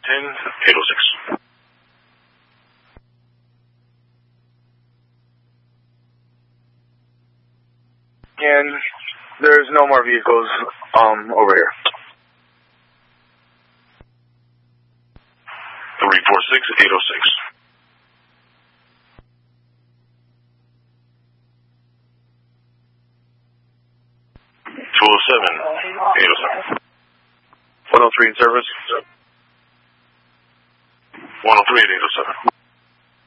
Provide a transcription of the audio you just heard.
10-806. And there's no more vehicles over here. 346-806. 207-807. 103 in service. 103 at 807.